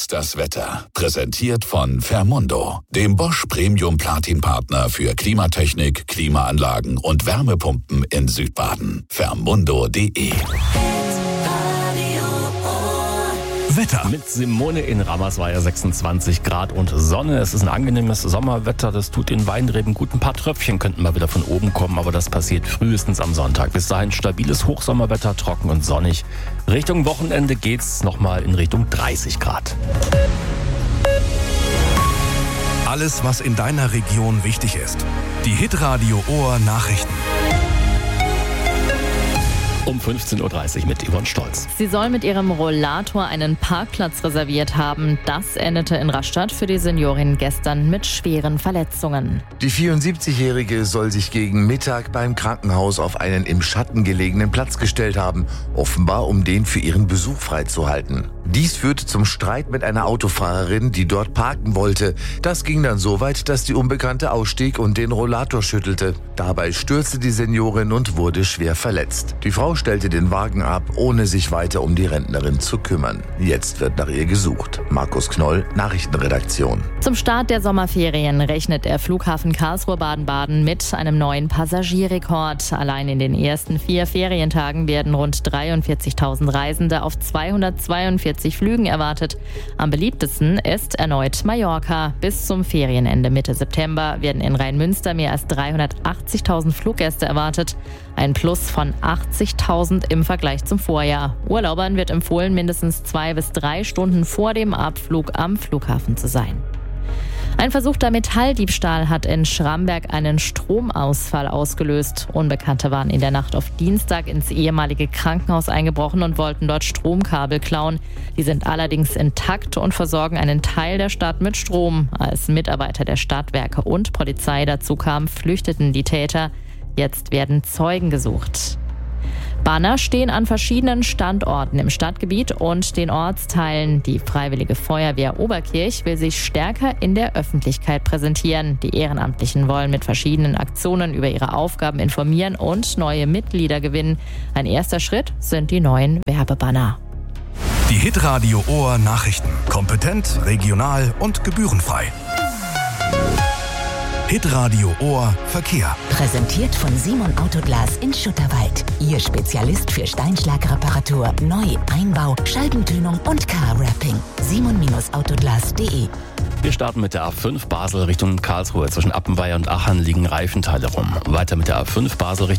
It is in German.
ist das Wetter. Präsentiert von Vermundo, dem Bosch Premium Platin Partner für Klimatechnik, Klimaanlagen und Wärmepumpen in Südbaden. Vermundo.de. Wetter. Mit Simone in Ramersweier 26 Grad und Sonne. Es ist ein angenehmes Sommerwetter. Das tut den Weinreben gut. Ein paar Tröpfchen könnten mal wieder von oben kommen, aber das passiert frühestens am Sonntag. Bis dahin stabiles Hochsommerwetter, trocken und sonnig. Richtung Wochenende geht's nochmal in Richtung 30 Grad. Alles, was in deiner Region wichtig ist. Die Hitradio Ohr Nachrichten. Um 15.30 Uhr mit Yvonne Stolz. Sie soll mit ihrem Rollator einen Parkplatz reserviert haben. Das endete in Rastatt für die Seniorin gestern mit schweren Verletzungen. Die 74-Jährige soll sich gegen Mittag beim Krankenhaus auf einen im Schatten gelegenen Platz gestellt haben, offenbar um den für ihren Besuch freizuhalten. Dies führte zum Streit mit einer Autofahrerin, die dort parken wollte. Das ging dann so weit, dass die Unbekannte ausstieg und den Rollator schüttelte. Dabei stürzte die Seniorin und wurde schwer verletzt. Die Frau stellte den Wagen ab, ohne sich weiter um die Rentnerin zu kümmern. Jetzt wird nach ihr gesucht. Markus Knoll, Nachrichtenredaktion. Zum Start der Sommerferien rechnet der Flughafen Karlsruhe-Baden-Baden mit einem neuen Passagierrekord. Allein in den ersten 4 Ferientagen werden rund 43.000 Reisende auf 242 Flügen erwartet. Am beliebtesten ist erneut Mallorca. Bis zum Ferienende Mitte September werden in Rhein-Münster mehr als 380.000 Fluggäste erwartet. Ein Plus von 80.000 im Vergleich zum Vorjahr. Urlaubern wird empfohlen, mindestens 2 bis 3 Stunden vor dem Abflug am Flughafen zu sein. Ein versuchter Metalldiebstahl hat in Schramberg einen Stromausfall ausgelöst. Unbekannte waren in der Nacht auf Dienstag ins ehemalige Krankenhaus eingebrochen und wollten dort Stromkabel klauen. Die sind allerdings intakt und versorgen einen Teil der Stadt mit Strom. Als Mitarbeiter der Stadtwerke und Polizei dazu kamen, flüchteten die Täter. Jetzt werden Zeugen gesucht. Banner stehen an verschiedenen Standorten im Stadtgebiet und den Ortsteilen. Die Freiwillige Feuerwehr Oberkirch will sich stärker in der Öffentlichkeit präsentieren. Die Ehrenamtlichen wollen mit verschiedenen Aktionen über ihre Aufgaben informieren und neue Mitglieder gewinnen. Ein erster Schritt sind die neuen Werbebanner. Die Hitradio Ohr Nachrichten. Kompetent, regional und gebührenfrei. Hitradio Ohr Verkehr. Präsentiert von Simon Autoglas in Schutterwald. Ihr Spezialist für Steinschlagreparatur, Neu-, Einbau, Scheibentönung und Car-Wrapping. simon-autoglas.de. Wir starten mit der A5 Basel Richtung Karlsruhe. Zwischen Appenweier und Aachen liegen Reifenteile rum. Weiter mit der A5 Basel Richtung